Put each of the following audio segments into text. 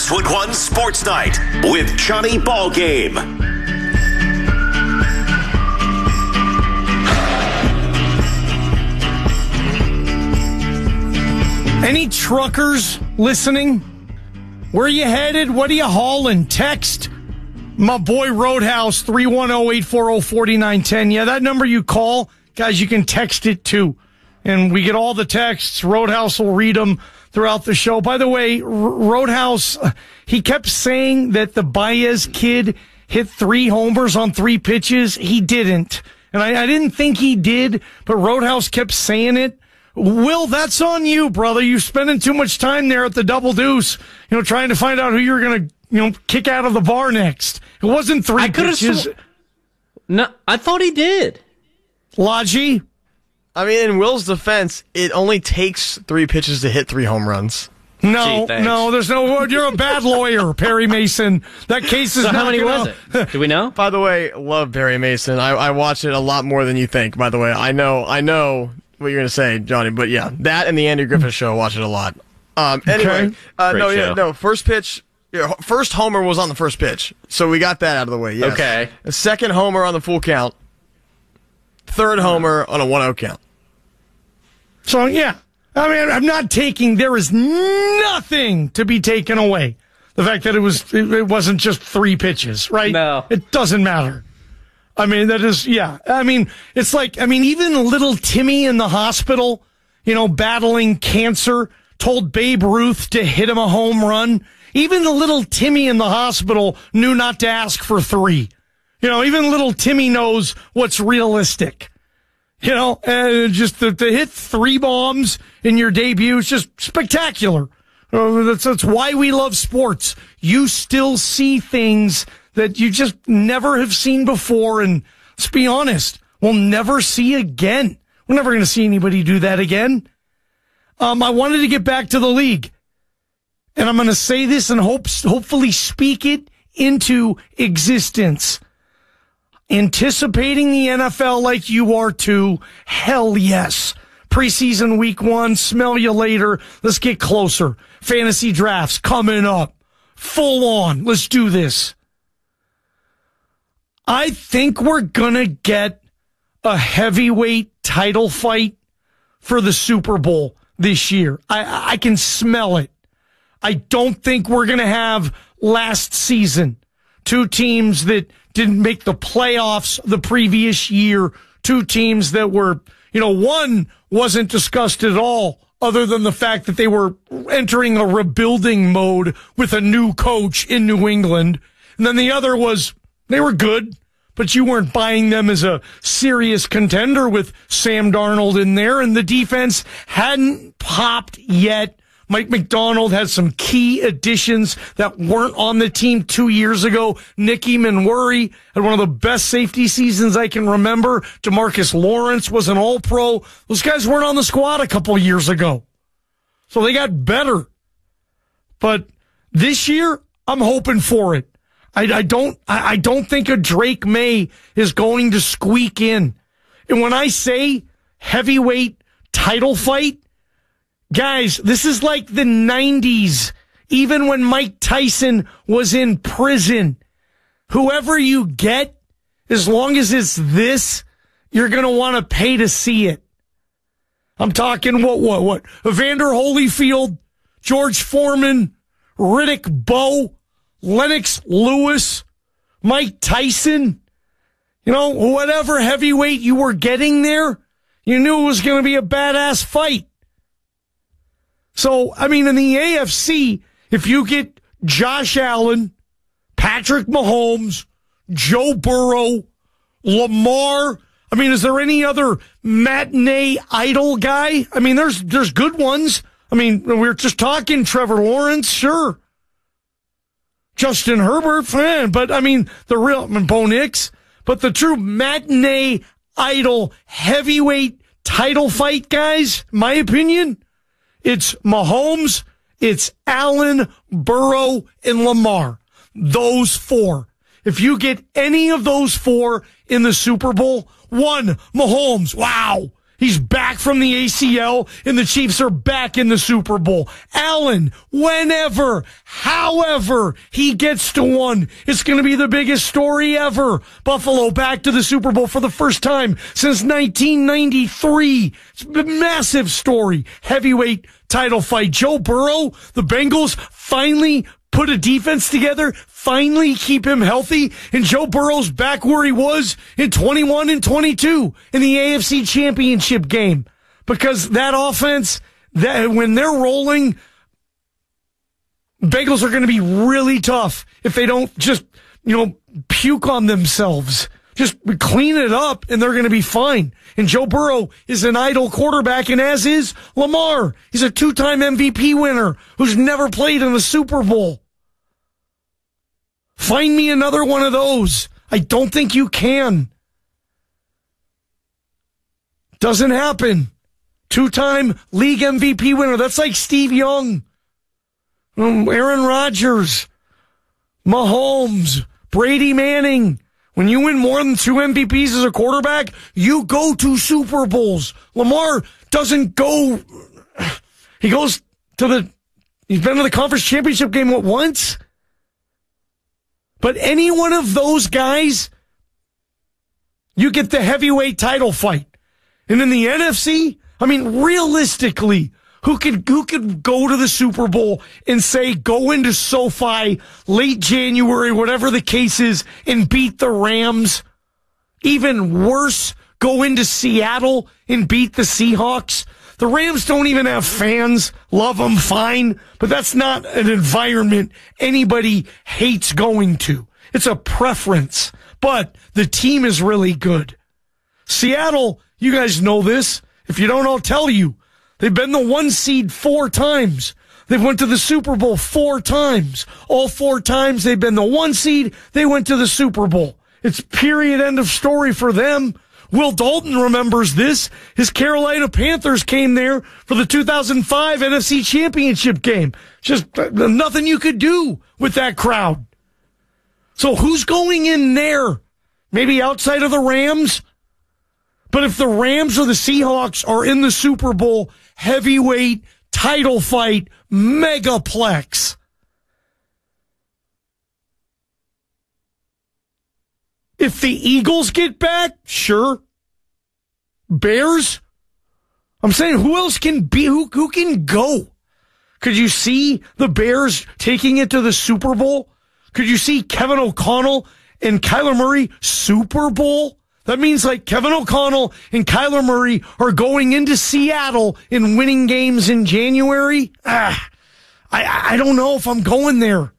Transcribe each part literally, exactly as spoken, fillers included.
Westwood One Sports Night with Johnny Ballgame. Any truckers listening? Where you headed? What are you hauling? Text my boy Roadhouse, three one zero, eight four zero, four nine one zero. Yeah, that number you call, guys, you can text it too. And we get all the texts. Roadhouse will read them throughout the show. By the way, R- Roadhouse, he kept saying that the Baez kid hit three homers on three pitches. He didn't. And I, I didn't think he did, but Roadhouse kept saying it. Will, that's on you, brother. You're spending too much time there at the Double Deuce, you know, trying to find out who you're going to, you know, kick out of the bar next. It wasn't three I pitches. Sw- no, I thought he did. Logi? I mean, in Will's defense, it only takes three pitches to hit three home runs. No, Gee, no, there's no, you're a bad lawyer, Perry Mason. That case is so not how many gonna, was it? Do we know? By the way, love Barry Mason. I, I watch it a lot more than you think, by the way. I know, I know what you're going to say, Johnny, but yeah, that and the Andy Griffith Show, watch it a lot. Um, anyway, Okay. uh, Great no, yeah, show. no, first pitch, yeah, first homer was on the first pitch, so we got that out of the way, yes. Okay. The second homer on the full count, third homer on a one oh count. So, yeah. I mean, I'm not taking, there is nothing to be taken away. The fact that it was, it wasn't just three pitches, right? No. It doesn't matter. I mean, that is, yeah. I mean, it's like, I mean, even little Timmy in the hospital, you know, battling cancer, told Babe Ruth to hit him a home run. Even the little Timmy in the hospital knew not to ask for three. You know, even little Timmy knows what's realistic. You know, and just to, to hit three bombs in your debut is just spectacular. Uh, that's, that's why we love sports. You still see things that you just never have seen before. And let's be honest, we'll never see again. We're never going to see anybody do that again. Um, I wanted to get back to the league. And I'm going to say this and hope, hopefully speak it into existence. Anticipating the N F L like you are too, hell yes. Preseason week one, smell you later. Let's get closer. Fantasy drafts coming up. Full on. Let's do this. I think we're gonna get a heavyweight title fight for the Super Bowl this year. I, I can smell it. I don't think we're gonna have last season. Two teams that didn't make the playoffs the previous year. Two teams that were, you know, one wasn't discussed at all other than the fact that they were entering a rebuilding mode with a new coach in New England. And then the other was they were good, but you weren't buying them as a serious contender with Sam Darnold in there, and the defense hadn't popped yet. Mike McDonald has some key additions that weren't on the team two years ago. Nicky Manwari had one of the best safety seasons I can remember. DeMarcus Lawrence was an all-pro. Those guys weren't on the squad a couple years ago. So they got better. But this year, I'm hoping for it. I, I don't, I, I don't think a Drake May is going to squeak in. And when I say heavyweight title fight, guys, this is like the nineties, even when Mike Tyson was in prison. Whoever you get, as long as it's this, you're going to want to pay to see it. I'm talking what, what, what? Evander Holyfield, George Foreman, Riddick Bowe, Lennox Lewis, Mike Tyson. You know, whatever heavyweight you were getting there, you knew it was going to be a badass fight. So, I mean, in the A F C, if you get Josh Allen, Patrick Mahomes, Joe Burrow, Lamar, I mean, is there any other matinee idol guy? I mean, there's there's good ones. I mean, we we're just talking Trevor Lawrence, sure. Justin Herbert, fan, but I mean, the real, I mean, Bo Nix, but the true matinee idol heavyweight title fight guys, my opinion, it's Mahomes, it's Allen, Burrow, and Lamar. Those four. If you get any of those four in the Super Bowl, one, Mahomes, wow, He's back from the A C L, and the Chiefs are back in the Super Bowl. Allen, whenever, however he gets to one, it's going to be the biggest story ever. Buffalo back to the Super Bowl for the first time since nineteen ninety-three. It's a massive story. Heavyweight title fight. Joe Burrow, the Bengals finally put a defense together, finally keep him healthy, and Joe Burrow's back where he was in twenty-one and twenty-two in the A F C Championship game. Because that offense, that when they're rolling, Bengals are going to be really tough if they don't just, you know, puke on themselves. Just clean it up, and they're going to be fine. And Joe Burrow is an idle quarterback, and as is Lamar. He's a two-time M V P winner who's never played in the Super Bowl. Find me another one of those. I don't think you can. Doesn't happen. Two-time league M V P winner. That's like Steve Young, um, Aaron Rodgers, Mahomes, Brady Manning. When you win more than two M V Ps as a quarterback, you go to Super Bowls. Lamar doesn't go. He goes to the, he's been to the conference championship game, what, once? But any one of those guys, you get the heavyweight title fight. And in the N F C, I mean, realistically, who could, who could go to the Super Bowl and say, go into SoFi late January, whatever the case is, and beat the Rams? Even worse, go into Seattle and beat the Seahawks? The Rams don't even have fans. Love them, fine. But that's not an environment anybody hates going to. It's a preference. But the team is really good. Seattle, you guys know this. If you don't, I'll tell you. They've been the one seed four times. They've went to the Super Bowl four times. All four times they've been the one seed, they went to the Super Bowl. It's period, end of story for them. Will Dalton remembers this. His Carolina Panthers came there for the two thousand five N F C Championship game. Just nothing you could do with that crowd. So who's going in there? Maybe outside of the Rams? But if the Rams or the Seahawks are in the Super Bowl, heavyweight, title fight, megaplex. If the Eagles get back, sure. Bears? I'm saying who else can be, who, who can go? Could you see the Bears taking it to the Super Bowl? Could you see Kevin O'Connell and Kyler Murray Super Bowl? That means like Kevin O'Connell and Kyler Murray are going into Seattle and winning games in January? Ah, I, I don't know if I'm going there.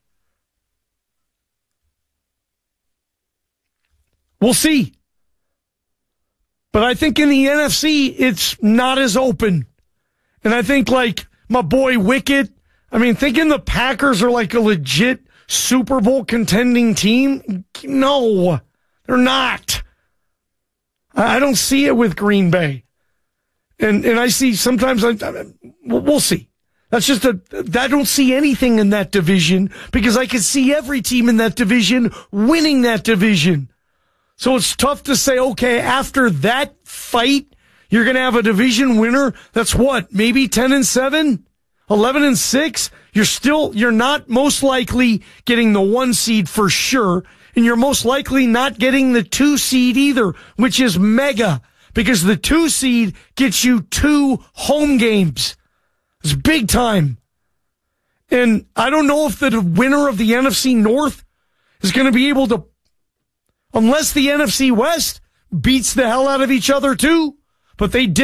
We'll see. But I think in the N F C, it's not as open. And I think like my boy Wicket, I mean, thinking the Packers are like a legit Super Bowl contending team? No, they're not. I don't see it with Green Bay. And and I see sometimes, I, I, we'll see. That's just a, I don't see anything in that division because I can see every team in that division winning that division. So it's tough to say, okay, after that fight, you're going to have a division winner. That's what, maybe ten and seven, eleven and six. You're still, you're not most likely getting the one seed for sure. And you're most likely not getting the two seed either, which is mega because the two seed gets you two home games. It's big time. And I don't know if the winner of the N F C North is going to be able to, unless the N F C West beats the hell out of each other too, but they did.